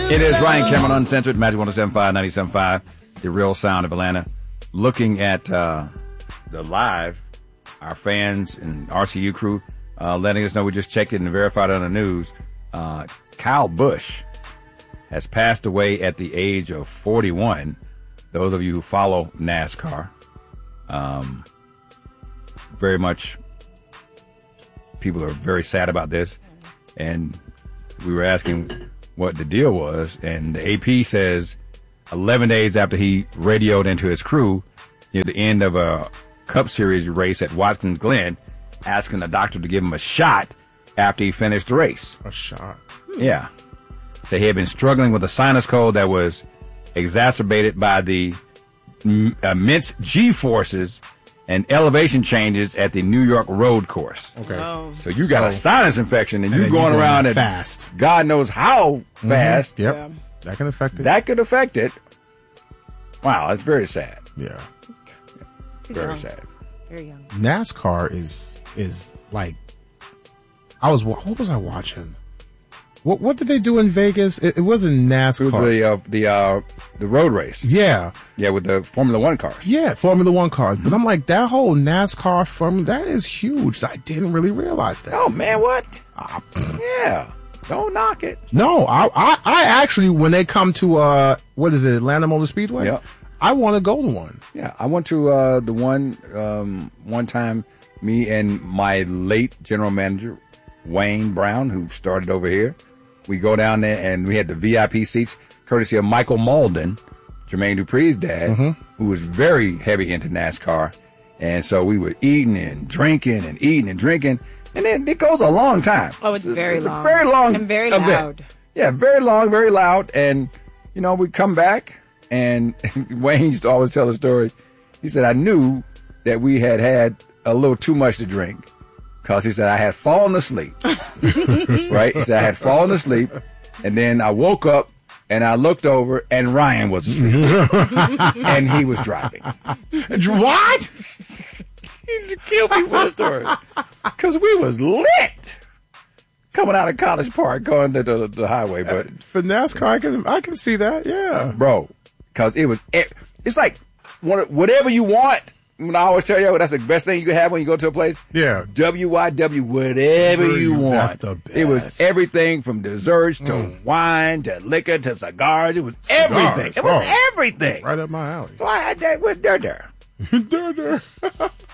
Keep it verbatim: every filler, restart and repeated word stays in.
It is Ryan Cameron, Uncensored, Magic one oh seven point five, ninety-seven point five, the real sound of Atlanta. Looking at uh, the live, our fans and R C U crew uh, letting us know we just checked it and verified it on the news. Uh, Kyle Busch has passed away at the age of forty-one. Those of you who follow NASCAR, um, very much, people are very sad about this. And we were asking what the deal was, and the A P says eleven days after he radioed into his crew near the end of a Cup Series race at Watkins Glen, asking the doctor to give him a shot after he finished the race. A shot? Yeah. So he had been struggling with a sinus cold that was exacerbated by the immense G-forces and elevation changes at the New York road course. Okay. Oh. So you got so, a sinus infection and, and you're going you around at fast. God knows how fast. Mm-hmm. Yep. Yeah. That can affect it. That could affect it. Wow, that's very sad. Yeah. Very young. sad. Very young. NASCAR is is like I was what was I watching? What what did they do in Vegas? It, it wasn't NASCAR. It was the uh, the uh, the road race. Yeah. Yeah, with the Formula One cars. Yeah, Formula One cars. But I'm like, that whole NASCAR Formula, that is huge. I didn't really realize that. Oh man, what? Uh, yeah. Don't knock it. No, I, I I actually when they come to uh what is it, Atlanta Motor Speedway? Yeah. I want to go to one. Yeah, I went to uh, the one um, one time. Me and my late general manager Wayne Brown, who started over here, we go down there and we had the V I P seats, courtesy of Michael Malden, Jermaine Dupri's dad, mm-hmm. who was very heavy into NASCAR, and so we were eating and drinking and eating and drinking, and then it goes a long time. Oh, it's, it's very it's long, a very long, and very event. loud. Yeah, very long, very loud, and you know we come back. And Wayne used to always tell the story. He said, I knew that we had had a little too much to drink. Because he said, I had fallen asleep. Right? He said, I had fallen asleep. And then I woke up and I looked over and Ryan was asleep. And he was driving. What? He killed me for the story. Because we was lit. Coming out of College Park, going to the, the highway. But uh, for NASCAR, I can, I can see that, yeah. Bro. Because it was, it's like whatever you want. When I always tell you, that's the best thing you can have when you go to a place. Yeah. W Y W, whatever you want. That's the best. It was everything from desserts to mm. wine to liquor to cigars. It was cigars. everything. It was oh, everything. Right up my alley. So I had that with Dur Dur. Dur Dur.